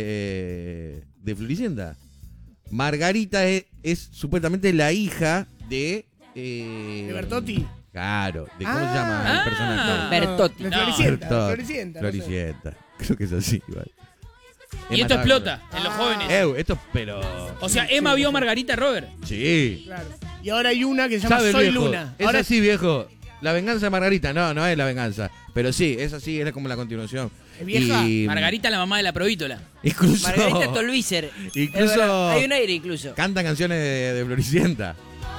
de Floricienta. Margarita es supuestamente la hija de... De Bertotti. Claro. De ¿Cómo se Ah. llama el personaje? Bertotti. De No. Floricienta. Bertotti. Floricienta. no sé. Floricienta. Creo que es así, igual. Y esto explota en los jóvenes. Esto, pero... O sea, Emma vio a Margarita Robert. Sí. Claro. Y ahora hay una que se llama ¿Sabe, Soy viejo? Luna. Es Ahora así, viejo. La venganza de Margarita. No es la venganza. Pero sí, es así, es como la continuación. ¿Es vieja? Y, Margarita, la mamá de la provítola. Incluso... Margarita Tolvícer. Incluso- Es verdad, hay un aire incluso. Canta canciones de Floricienta.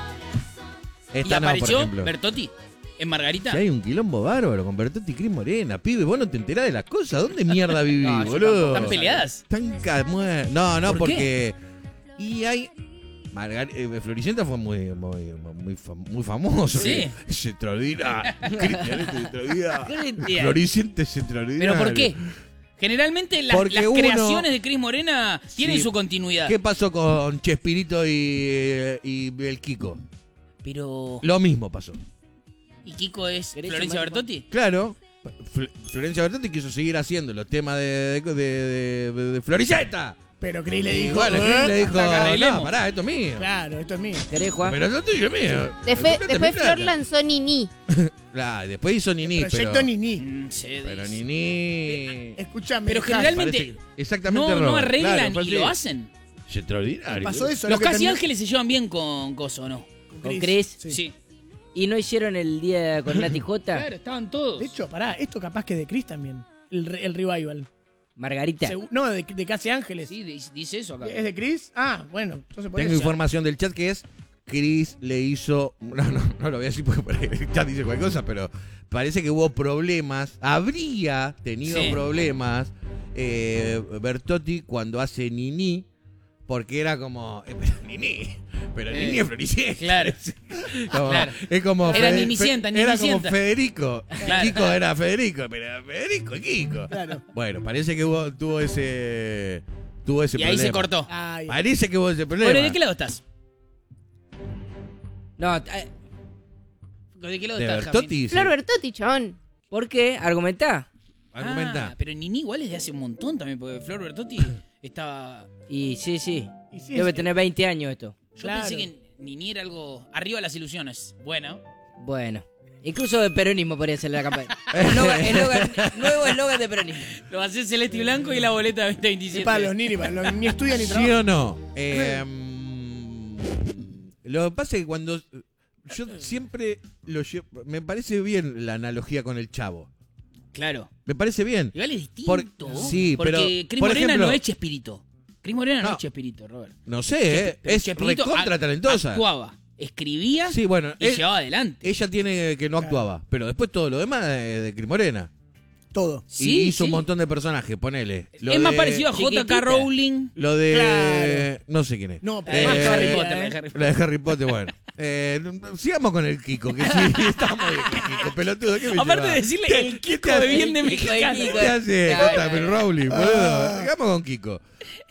¿Y Esta no, por apareció ejemplo. Bertotti en Margarita? Si hay un quilombo bárbaro con Bertotti y Cris Morena, pibe, vos no te enterás de las cosas. ¿Dónde mierda vivís, No, yo boludo? tampoco. ¿Están peleadas? No, ¿Por porque... Y hay... Floricienta fue muy famoso. Sí. Es extraordinario. Cristian, es extraordinario. Cristian. Floricienta es extraordinario. ¿Pero por qué? Generalmente Porque las uno- creaciones de Cris Morena tienen Sí. su continuidad. ¿Qué pasó con Chespirito y el Kiko? Pero... Lo mismo pasó. ¿Y Kiko es ¿Querés Florencia llamar? Bertotti? Claro. Florencia Bertotti quiso seguir haciendo los temas de Floriceta. Pero Cris le Y dijo. bueno, Cris le dijo, hasta acá no, arreglemos". pará, esto es mío. Claro, esto es mío. ¿Querés, Juan? Pero lo tuyo es mío. Después Comprate mi plata. Flor lanzó Nini. Claro, después hizo Nini, Proyecto pero... Nini. Se Pero dice. Nini... Escúchame. Pero Javi, generalmente Parece exactamente no Robert. arreglan Claro, fue y así. lo hacen. Es extraordinario. pasó eso. Los lo que Casi terminó- Ángeles se llevan bien con Coso, ¿no? ¿Con Chris? Sí. ¿Y no hicieron el día con Nati J? Claro, estaban todos. De hecho, pará, esto capaz que de Chris también. El revival. Margarita. No, de Casi Ángeles. Sí, dice eso acá. ¿Es de Chris? Ah, bueno, entonces por Tengo eso. información del chat que es Chris le hizo... No lo voy a decir porque por ahí el chat dice cualquier cosa, pero parece que hubo problemas. Habría tenido Sí. problemas Bertotti cuando hace Nini, porque era como... pero Nini es Floricienta. Claro. Como- Claro. Es como Era Fede- Ninicienta, Era como Ninicienta. Federico. Claro. Kiko era Federico, pero Federico y Kiko. Claro. Bueno, parece que tuvo ese Y problema. ahí se cortó. Ay, Parece que hubo ese problema. Bueno, ¿de qué lado estás? No, ¿De qué lado ¿De estás, Bertotti? Javi? dice. Flor Bertotti, chabón. ¿por qué? Argumentá. Argumenta. Ah, pero Nini igual es de hace un montón también, porque Flor Bertotti estaba... Y sí. Y sí, Debe es- tener 20 años esto. Yo Claro. pensé que Nini era algo... Arriba de las ilusiones. Bueno. Bueno. Incluso de peronismo podría ser la campaña. Nuevo eslogan de peronismo. Lo hace celeste y blanco y la boleta 2027. para los Nini, para los ni estudian ni ¿Sí trabajan. o no? Lo que pasa es que cuando... Yo siempre lo llevo... Me parece bien la analogía con el Chavo. Claro. Me parece bien. Igual es distinto. sí, porque pero, Cris por Morena ejemplo- no es Chespirito. Cris Morena no No. es Chespirito, Robert. No sé, Pero es Chespirito recontra talentosa. Actuaba, escribía Sí, bueno, y llevaba adelante. ella tiene que no actuaba, pero después todo lo demás es de Cris Morena. Todo. Y hizo un montón de personajes, ponele. Lo es más de- parecido a J.K. Chiquitita. Lo Lo de... Claro. No sé quién es. No, de Harry Eh, Potter. La de Harry Potter. La de Harry Potter, bueno. Sigamos con el Kiko, que sí, estamos bien con Kiko, pelotudo. ¿Qué me Aparte lleva? de decirle el ¿Qué Kiko te de hace? bien de El Kiko de mexicano. Kiko. ¿Qué hace? Claro. Jota, pero Rowling, boludo. Sigamos con Kiko.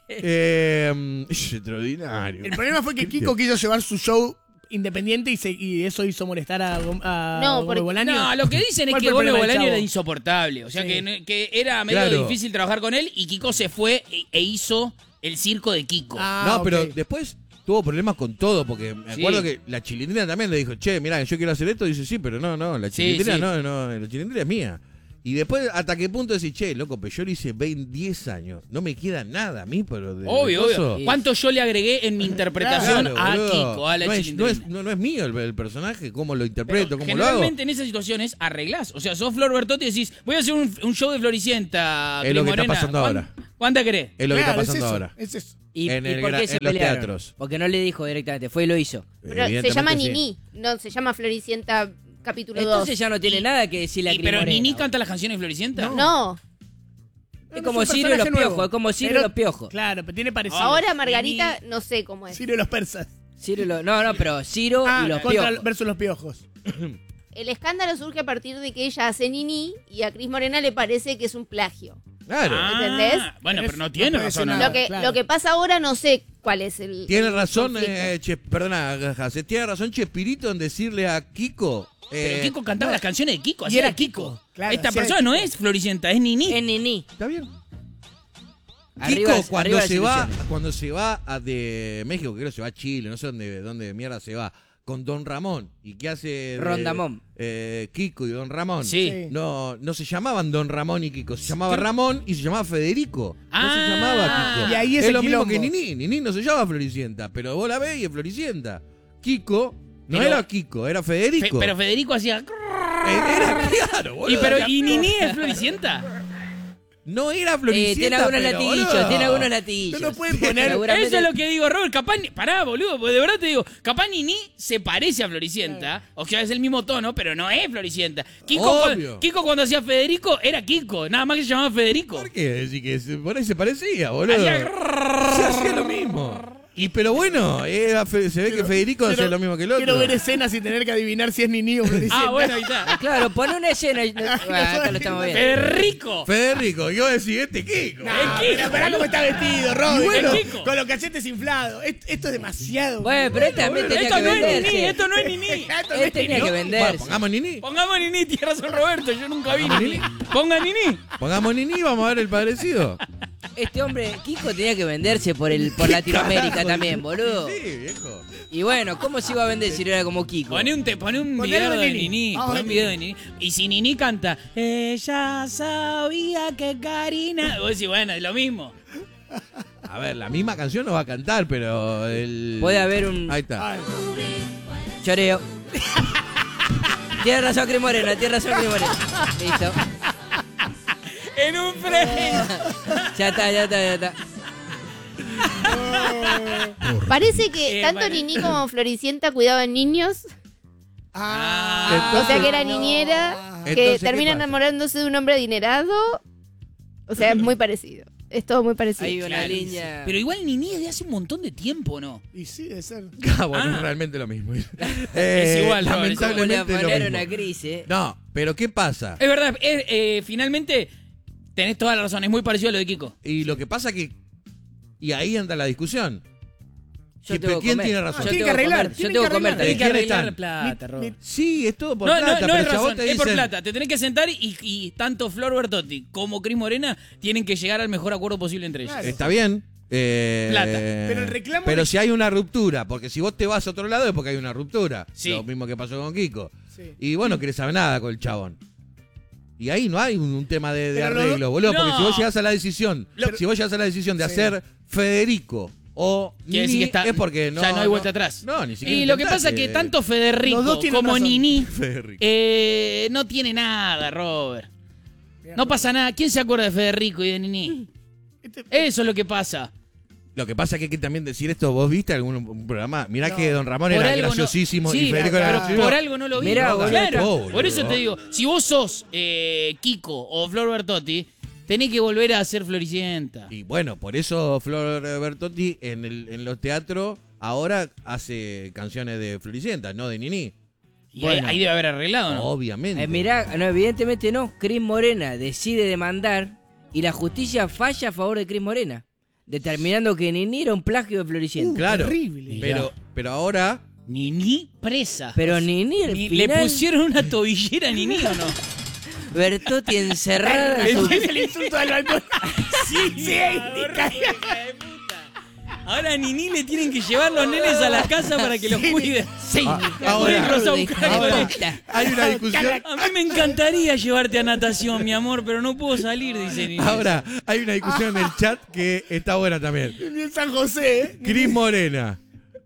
Es extraordinario. El problema fue que Kiko quiso llevar su show independiente y eso hizo molestar a No, Gómez porque- Bolaño. No, lo que dicen es ¿Cuál que fue el Gómez problema del Bolaño Chavo? era insoportable. O sea, Sí. que era medio Claro. difícil trabajar con él y Kiko se fue e hizo el circo de Kiko. Ah, No, ok. pero después tuvo problemas con todo, porque me Sí. acuerdo que la chilindrina también le dijo, che, mirá, yo quiero hacer esto. Dice, sí, pero no, la Sí, chilindrina sí. no, la chilindrina es mía. Y después, ¿hasta qué punto decís, che, loco, pero yo lo hice 10 años, no me queda nada a mí, pero de Obvio, coso. obvio. ¿Cuánto yo le agregué en mi interpretación Claro, a boludo. Kiko, a la no es, chilindrina? no es mío el personaje, cómo lo Pero interpreto, cómo lo hago. generalmente en esas situaciones arreglás. O sea, sos Flor Bertotti y decís, voy a hacer un show de Floricienta. Es lo que está Cris Morena. pasando ahora. ¿Cuánta querés? Es lo que Claro, está pasando es eso, ahora. Es eso. ¿Y, En y el por gra- qué se en los pelearon? teatros. Porque no le dijo directamente, fue y lo hizo. Pero se Evidentemente llama sí. Nini, no se llama Floricienta capítulo 2. Entonces ya no tiene nada que decirle a Cris ¿Pero Morena. Nini canta las canciones de Floricienta? No, Es como Es un Ciro y los personaje nuevo. piojos, es como Ciro y Pero- los piojos. Claro, pero tiene parecido. ahora Margarita no sé cómo es. Ciro y los persas. No, pero Ciro y los contra piojos. versus los piojos. El escándalo surge a partir de que ella hace Nini y a Cris Morena le parece que es un plagio. Claro. ¿Entendés? Bueno, pero no No tiene puede razón. ser ¿no? nada. Lo que, claro. lo que pasa ahora no sé cuál es el. Tiene el razón, conflicto. perdona, Jase, tiene razón Chespirito en decirle a Kiko. Pero Kiko cantaba las canciones de Kiko, Y así era era Kiko. Claro, Esta hacía de persona no Kiko. es Floricienta, es Nini. Es Nini. Está bien. Arriba- Kiko cuando arriba las se va, ilusiones. cuando se va de México, creo que se va a Chile, no sé dónde mierda se va, con Don Ramón. ¿Y qué hace? Rondamón. Kiko y Don Ramón. Sí. Sí. No se llamaban Don Ramón y Kiko, se llamaba Ramón y se llamaba Federico. No se Ah. llamaba Kiko. Y ahí es es el lo mismo quilombo. que Nini. Nini no se llama Floricienta, pero vos la ves y es Floricienta. Kiko no Pero- era Kiko, era Federico. Pero Federico hacía... Era claro, boludo. ¿Y Nini es Floricienta? No era Floricienta. Tiene algunos pero, latillos, boludo. tiene algunos latillos. No pueden poner. Seguramente- Eso es lo que digo, Robert. Capaz, pará, boludo, porque de verdad te digo, capaz Nini se parece a Floricienta. O sea, es el mismo tono, pero no es Floricienta. Obvio. Kiko cuando hacía Federico era Kiko, nada más que se llamaba Federico. ¿Por qué? Decir que por ahí se parecía, boludo. Hacía Se hacía lo mismo. Pero bueno, se ve que Federico hace lo mismo que el otro. Quiero ver escenas sin tener que adivinar si es Nini o Floricienta. Ah, bueno, ahí está. Claro, pon una escena. Acá lo estamos viendo. Rico. Federico, yo decía este Kiko. Pero pará cómo está vestido, Robin. bueno, con los cachetes inflados. Esto es demasiado. Bueno, pero este también tenía Esto que no es venderse. Nini, esto no es Nini. Él tenía que Bueno, venderse. pongamos Nini. Pongamos Nini, tiene razón Roberto, yo nunca vi ¿Pongamos Nini. Nini? Ponga Nini. Pongamos Nini y vamos a ver el parecido. Este hombre, Kiko, tenía que venderse por Latinoamérica también, boludo. Sí, viejo. Y bueno, ¿cómo se iba a vender si no era como Kiko? Poné un Ponelo video de de Nini. Nini. Vamos Poné a un ver video de Nini. Y si Nini canta, ella sabía que Karina. Vos decís, bueno, es lo mismo. A ver, la misma canción no va a cantar, pero el... Puede haber un Ahí está. choreo. Tienes razón, Cris Morena, tienes razón, Cris Morena. Listo. En un frame. Ya está. Parece que tanto vale. Nini como Floricienta cuidaban niños. O sea que era niñera, que Entonces, ¿qué termina pasa? enamorándose de un hombre adinerado. O sea, es muy parecido. Es todo muy parecido. Hay una Claro. línea. Pero igual Nini es de hace un montón de tiempo, ¿no? Y sí, de ser. Bueno, Ah. es realmente lo mismo. Es igual, Robert, Voy a lamentablemente lo poner mismo. una crisis. No, pero ¿qué pasa? Es verdad, finalmente tenés toda la razón, es muy parecido a lo de Kiko. Y lo que pasa que... Y ahí anda la discusión. Yo tengo que ¿Quién comer. tiene razón? Yo Tienen tengo que arreglar, comer, yo tienen tengo que que comer arreglar. Tenés que quién arreglar están? plata, Robert. Sí, es todo por No, plata, no pero es si a vos razón, te es por dicen- plata. Te tenés que sentar y tanto Flor Bertotti como Cris Morena tienen que llegar al mejor acuerdo posible entre ellos. Claro. Está bien. Plata. Pero el reclamo Pero de- si hay una ruptura, porque si vos te vas a otro lado es porque hay una ruptura. Sí. Lo mismo que pasó con Kiko. Sí. Y vos no querés saber nada con el chabón. Y ahí no hay un tema de Pero no- arreglo, boludo. Porque no. si vos llegás a la decisión, si vos llegás a la decisión de Sí. hacer Federico o Quiere Nini, decir que es porque no, ya no hay vuelta atrás. No, ni siquiera Y lo que intentaste. pasa es que tanto Federico Los dos tienen como razón. Nini Federico. no tiene nada, Robert. No pasa nada. ¿Quién se acuerda de Federico y de Nini? Eso es lo que pasa. Lo que pasa es que hay que también decir esto. ¿Vos viste algún un programa? Mirá No. que Don Ramón Por era algo no- graciosísimo Sí, y Federico era pero gracioso. por algo no lo vi. Mirá, boludo. Claro, boludo. por eso te digo, si vos sos Kiko o Flor Bertotti, tenés que volver a ser Floricienta. Y bueno, por eso Flor Bertotti en los teatros ahora hace canciones de Floricienta, no de Nini. Y Bueno. ahí debe haber arreglado, ¿no? Obviamente. Mirá, no, evidentemente no. Cris Morena decide demandar y la justicia falla a favor de Cris Morena, determinando que Nini era un plagio de Floricienta. Claro. Terrible. Pero ahora Nini presa. Pero Nini, al Le final, pusieron una tobillera a Nini o no. Bertotti encerrada. Ese su- es el insulto del balcón. sí, Ahora a Nini le tienen que llevar los nenes a la casa para que los cuiden. Sí, ahora- Rosa, de buscar hijo de algo. puta. hay una discusión. A mí me encantaría llevarte a natación, mi amor, pero no puedo salir, dice Nini. Ahora hay una discusión en el chat que está buena también. En San José, ¿eh? Cris Morena.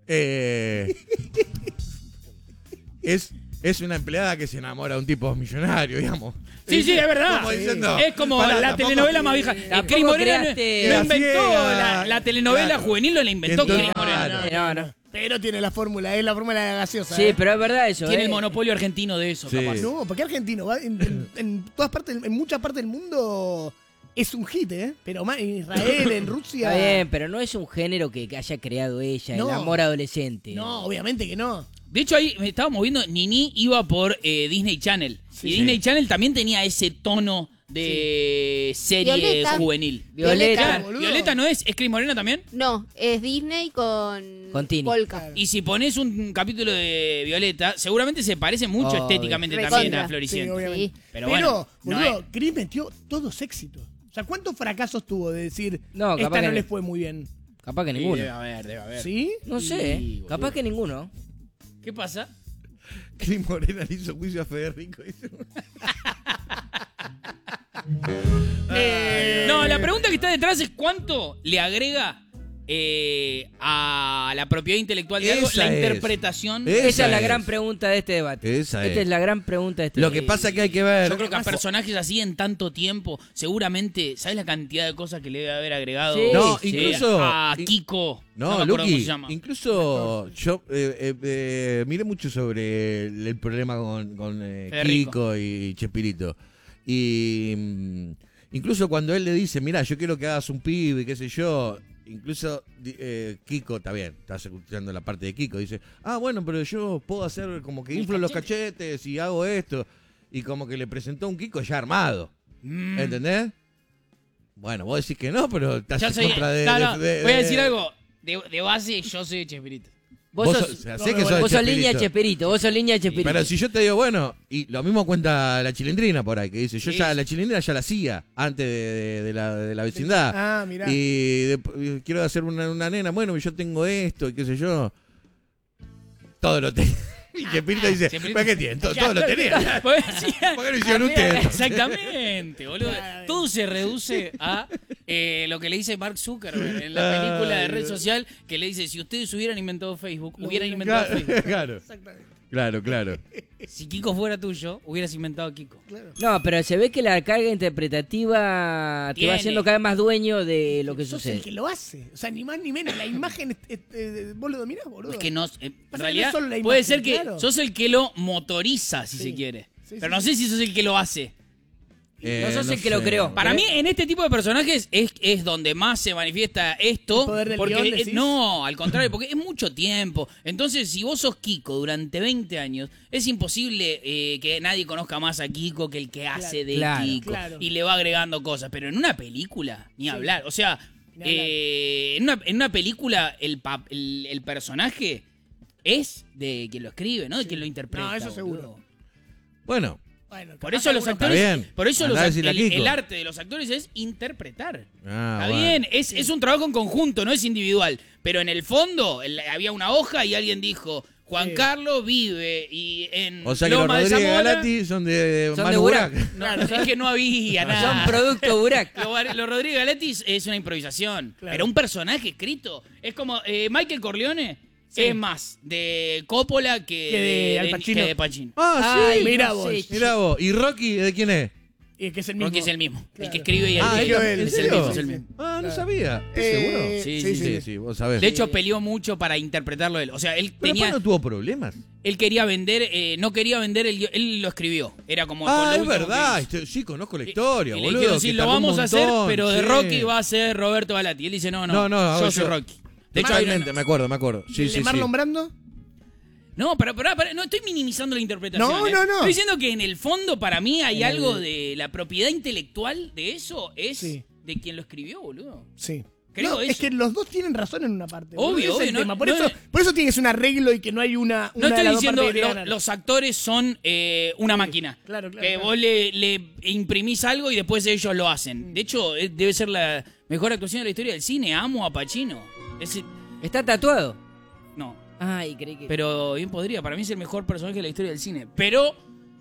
Es una empleada que se enamora de un tipo millonario, digamos. Sí, sí, es verdad. Como diciendo, Es como pará, la tampoco- telenovela más vieja. Tampoco Cris Morena no creaste- no inventó ciega. la telenovela Claro. juvenil, no la inventó Entonces- Cris Morena. No. Pero tiene la fórmula, es la fórmula de la gaseosa. Sí, ¿eh? pero es verdad eso. Tiene el monopolio argentino de eso, Sí. capaz. No, porque argentino, va en todas partes, en muchas partes del mundo es un hit, ¿eh? Pero más en Israel, en Rusia. Está bien, pero no es un género que haya creado ella, No. el amor adolescente. No, obviamente que no. De hecho, ahí me estábamos viendo, Nini iba por Disney Channel. Sí. Y Disney Channel también tenía ese tono de serie Violeta. juvenil. Violeta. Claro, boludo. Violeta no es Cris Morena también. No, es Disney con Tini. Polka. Y si pones un capítulo de Violeta, seguramente se parece mucho Obvio. estéticamente Recontra. también a Sí, Floricienta. obviamente. Sí. Pero bueno, no boludo, es. Chris metió todos éxitos. O sea, ¿cuántos fracasos tuvo de decir No, capaz esta que no no. les fue muy bien? Capaz que Sí, ninguno. debe haber. ¿Sí? No sé, Sí, boludo. capaz que ninguno. ¿Qué pasa? Cris Morena le hizo juicio a Federico. No, la pregunta que está detrás es cuánto le agrega a la propiedad intelectual de algo Esa la es. interpretación. Esa es la es. gran pregunta de este debate. Esa Esta es. es la gran pregunta de este Lo debate. que pasa es que hay que ver. Yo creo que a personajes así en tanto tiempo, seguramente, ¿sabes la cantidad de cosas que le debe haber agregado? Sí, No, sí. incluso. A Kiko. No, me acuerdo Luqui, cómo se llama. incluso yo miré mucho sobre el problema con Federico. Kiko y Chespirito. Y incluso cuando él le dice, mira, yo quiero que hagas un pibe, qué sé yo, incluso Kiko, está bien, estás escuchando la parte de Kiko, dice, bueno, pero yo puedo hacer como que inflo los cachetes y hago esto. Y como que le presentó un Kiko ya armado. ¿Entendés? Bueno, vos decís que no, pero estás Yo en soy. contra de... No, de- voy a de- decir algo. De base, yo soy de Chespirito. Vos Vos sos, sé que sos vos sos línea Chespirito. Chespirito, vos sos línea Chespirito. Pero si yo te digo, bueno, y lo mismo cuenta la Chilindrina por ahí, que dice, yo Sí. ya la Chilindrina ya la hacía antes de la vecindad. Ah, mirá. Y quiero hacer una nena, bueno, yo tengo esto, y qué sé yo. Todo lo tenía. Y Chespirito dice, Chespirito- ¿para qué tienen? Todo lo tenía. Pues, ¿Por qué lo hicieron ustedes? Exactamente, boludo. Todo se reduce a lo que le dice Mark Zuckerberg en la película de red social, que le dice, si ustedes hubieran inventado Facebook, hubieran inventado Facebook. Claro, claro. Si Kiko fuera tuyo, hubieras inventado Kiko. No, pero se ve que la carga interpretativa te Tiene. va haciendo cada vez más dueño de lo que Sos sucede. el que lo hace. O sea, ni más ni menos. La imagen, vos lo dominás, boludo. Es que no, en no realidad es solo la puede imagen, ser que claro. sos el que lo motoriza, si Sí. se quiere. Sí, Pero sí, no sé si sos el que lo hace. No sos el que lo creó. Para mí, en este tipo de personajes es donde más se manifiesta esto. ¿El poder del porque guión, decís? no, al contrario, porque es mucho tiempo. Entonces, si vos sos Kiko durante 20 años, es imposible que nadie conozca más a Kiko que el que hace de claro, Kiko. claro. Y le va agregando cosas. Pero en una película, ni hablar. O sea, Ni en una película, el personaje es de quien lo escribe, ¿no? De quien lo interpreta. No, eso seguro. boludo. Bueno, Bueno, Por capaz eso los alguno- actores, bien. por eso Andá a decirle a Kiko. el arte de los actores es interpretar. Está bueno. bien, es un trabajo en conjunto, no es individual. Pero en el fondo había una hoja y alguien dijo, Juan Sí. Carlos vive y en O sea que los Loma de Rodríguez Zamora. Galati son de Son Manu de Burak. Burak. No, es que no había nada. Son producto Burak. Los Rodríguez Galatis es una improvisación. Claro. Pero un personaje escrito. Es como Michael Corleone es más de Coppola Que de Al Pacino. que de Pacino. Ah, sí. Ay, mira no vos. sé, Mirá vos. ¿Y Rocky de quién es? Y que es el mismo. Porque es el mismo. El Claro. que escribe y el Ah, que ¿es él, ¿en es el serio? mismo. Es el mismo. Ah, no Claro. sabía. ¿Estás seguro? Sí, Sí, vos sabés. De hecho, peleó mucho para interpretarlo él. O sea, él Pero tenía. después no tuvo problemas. Él quería vender, no quería vender el guion, él lo escribió. Era como. con Ah, lo es último que verdad. hizo. Sí, conozco la historia, Y le boludo. dijeron, que sí, lo tardó un vamos a hacer, montón, pero de sí. Rocky va a ser Roberto Galati. Y él dice, no, No, yo soy yo- Rocky. De hecho, hay una- Totalmente, me acuerdo. Sí, ¿El sí, de sí. Marlon Brando? No, pero no estoy minimizando la interpretación. No, no, no. Estoy diciendo que en el fondo, para mí, hay algo de la propiedad intelectual de eso. Es Sí. de quien lo escribió, boludo. Sí. Creo No, eso. es que los dos tienen razón en una parte. boludo. Obvio, Ese es el obvio, tema. no- Por, no eso, es- por eso tiene que ser un arreglo y que no hay una No de estoy las dos diciendo partes que ganan. los actores son una máquina. claro, claro, Que claro. vos le imprimís algo y después ellos lo hacen. De hecho, debe ser la mejor actuación de la historia del cine. Amo a Pacino. ¿Está tatuado? No, Ay, creí que... pero bien podría. Para mí es el mejor personaje de la historia del cine. Pero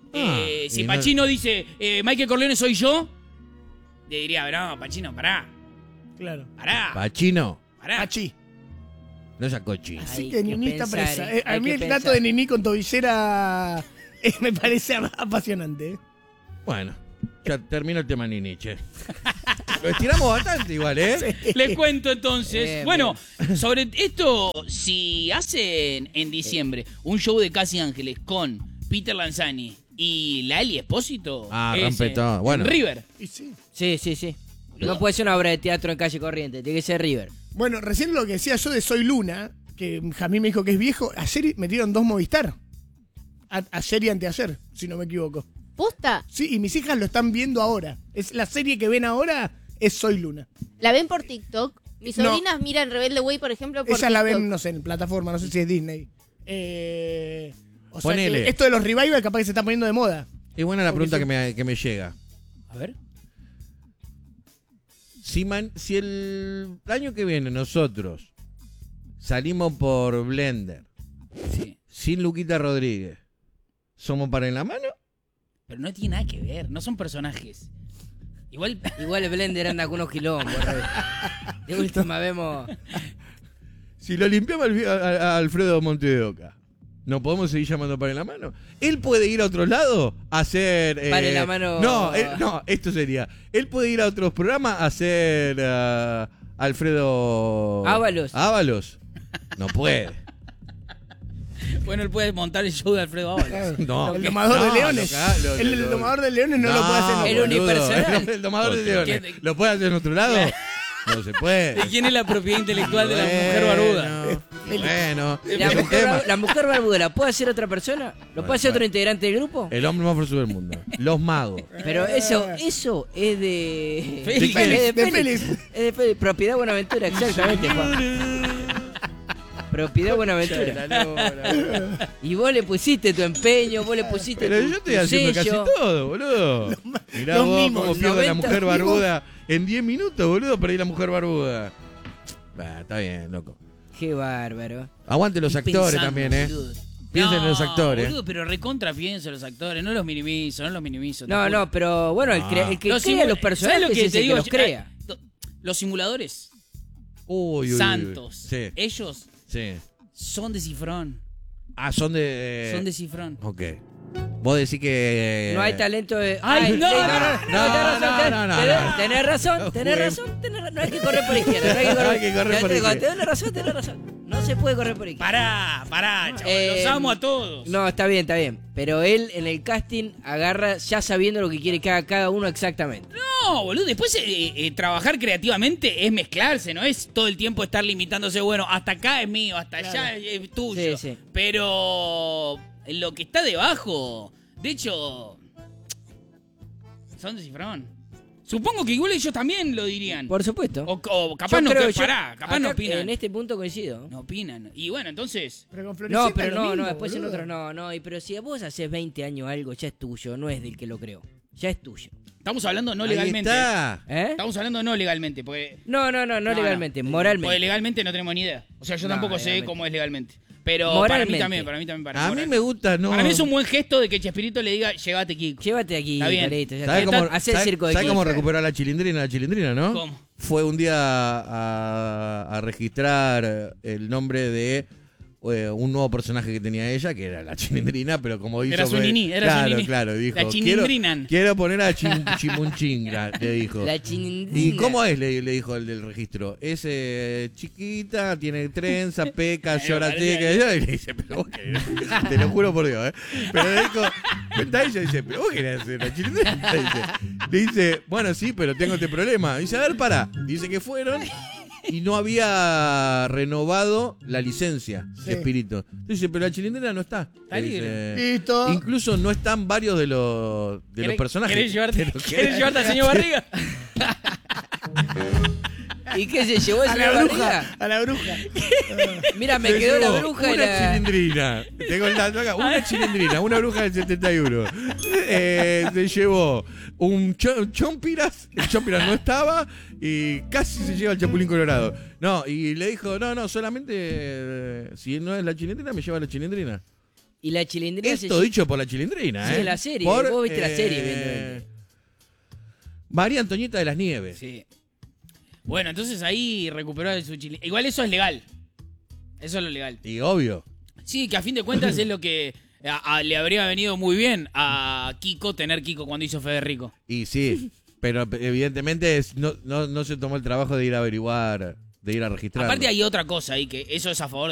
si y no- Pacino dice Michael Corleone soy yo, le diría, no, Pacino, pará. Claro. Pará. Pachino. Pará. Pachi. No es Cochi. Así Hay que que Nini está pensar, presa. A hay mí que el pensar. dato de Nini con tobillera me parece apasionante. Bueno, ya terminó el tema Nini, che. Lo estiramos bastante igual, ¿eh? Les cuento entonces. Bien, bueno, sobre esto, si hacen en diciembre un show de Casi Ángeles con Peter Lanzani y Lali Espósito. Ah, es, rompe todo. Bueno. en River. Y sí. Sí, sí, sí. No puede ser una obra de teatro en calle corriente, tiene que ser River. Bueno, recién lo que decía yo de Soy Luna, que Jamín me dijo que es viejo, ayer metieron 2 Movistar. Ayer y anteayer, si no me equivoco. ¿Posta? Sí, y mis hijas lo están viendo ahora. Es la serie que ven ahora es Soy Luna. ¿La ven por TikTok? Mis No. sobrinas miran Rebelde Way, por ejemplo, por Ellas la TikTok. ven, no sé, en plataforma, no sé si es Disney. O sea Ponele. que esto de los revival capaz que se está poniendo de moda. Y buena la Porque pregunta sí. que me llega. A ver. Si el año que viene nosotros salimos por Blender Sí. sin Luquita Rodríguez, ¿somos para en la mano? Pero no tiene nada que ver, no son personajes. Igual. Igual el Blender anda con unos quilombos. River. De última vemos... Si lo limpiamos a Alfredo Monte de Oca, ¿no podemos seguir llamando para en la mano? Él puede ir a otro lado a hacer... Para en la mano. No, esto sería... Él puede ir a otros programas a hacer Alfredo... Ábalos. No puede. Bueno, él puede montar el show de Alfredo Ábalos. No. El domador No, de leones. lo- El domador de leones no lo puede hacer. El boludo. unipersonal. El domador de leones. ¿Qué? ¿Lo puede hacer en otro lado? No se puede. ¿De quién es la propiedad intelectual de la mujer barbuda? Bueno, ¿La es un mujer, tema. la mujer barbuda la puede hacer otra persona? ¿Lo puede hacer otro integrante del grupo? El hombre más fuerte del mundo. Los magos. Pero eso es de... Félix. Es De Félix. Es de Félix. Propiedad Buenaventura, exactamente, Juan. Propiedad Buenaventura. Y vos le pusiste tu empeño, vos le pusiste Pero tu, yo estoy tu haciendo sello. casi todo, boludo. Mirá los vos mimos, cómo pierde la 90 mujer mimos. barbuda en 10 minutos, boludo, para ir la mujer barbuda. Bah, está bien, loco. Qué bárbaro. Aguante los actores Pensando, también, boludo. Piensen en los actores. Boludo, pero recontra pienso en los actores, no los minimizo, te No, juro. no, pero bueno, el que Los crea simu- los personajes ¿sabes lo que es te el que digo? los crea. Los simuladores, Uy, uy, uy. santos, Sí, ellos sí. son de cifrón, Ah, son de... son de cifrón. Ok. Vos decís que... No hay talento de... Ay, no, Tenés razón, tenés razón. No hay que correr por izquierda. No hay que correr por izquierda. Tenés razón. No se puede correr por izquierda. Pará, chaval, los amo a todos. No, está bien. Pero él en el casting agarra ya sabiendo lo que quiere que haga cada uno exactamente. No, boludo, después trabajar creativamente es mezclarse, no es todo el tiempo estar limitándose, bueno, hasta acá es mío, hasta allá es tuyo. Sí, sí. Pero lo que está debajo, de hecho, son de cifrón. Supongo que igual ellos también lo dirían. Por supuesto. O capaz Yo no, creo- capaz no acá, opinan. En este punto coincido. No opinan. Y bueno, entonces... Pero con Florecita No, es pero lo mismo, después en boludo. otros no. Pero si vos haces 20 años algo, ya es tuyo, no es del que lo creó. Ya es tuyo. Estamos hablando no Ahí legalmente. está. ¿Eh? Estamos hablando no legalmente, porque... No legalmente, moralmente. Porque legalmente no tenemos ni idea. O sea, yo No, tampoco sé legalmente. cómo es legalmente. Pero Moralmente. para mí también. A mí me gusta, no... Para mí es un buen gesto de que Chespirito le diga, llévate Kiko. Llévate aquí, Está bien. Carlito, ya ¿Sabes está. cómo, Hacé el circo de ¿sabes cómo Kiko. recuperó la chilindrina, no? ¿Cómo? Fue un día a registrar el nombre de un nuevo personaje que tenía ella, que era la chilindrina, pero como hizo... Era su fue- niní, era claro, su niní. Claro, dijo, La chilindrinan. quiero poner a Chimunchinga, le dijo. La chilindrina. ¿Y cómo es? Le dijo el del registro. Es chiquita, tiene trenza, peca, llora, parece teca. Y le dice, pero vos querés, te lo juro por Dios, ¿eh? Pero le dijo, cuenta ella, dice, pero vos querés hacer la chilindrina. Dice, bueno, sí, pero tengo este problema. Dice, a ver, pará. Dice que fueron y no había renovado la licencia, Sí. Espíritu. Dice, pero la chilindrina no está. Está Le libre. dice, Listo. incluso no están varios de los personajes. ¿Querés llevarte, Pero ¿querés llevarte al señor Barriga? ¿Y qué se llevó A ese la bruja. barriga? A la bruja. Mira, me Se quedó la llevó bruja y una la... chilindrina. Tengo el dato acá. Una chilindrina, una bruja del 71. Se llevó un chompiras. El chompiras no estaba y casi se lleva el chapulín colorado. No, y le dijo, no, solamente si no es la chilindrina, me lleva la chilindrina. Y la chilindrina Esto se... dicho por la chilindrina, Sí, ¿eh? la serie. Vos viste la serie, evidentemente. María Antonieta de las Nieves. Sí. Bueno, entonces ahí recuperó de su chile. Igual eso es legal. Eso es lo legal. Y obvio. Sí, que a fin de cuentas es lo que le habría venido muy bien a Kiko tener Kiko cuando hizo Federico. Y sí, pero evidentemente no se tomó el trabajo de ir a averiguar, de ir a registrar. Aparte hay otra cosa ahí, que eso es a favor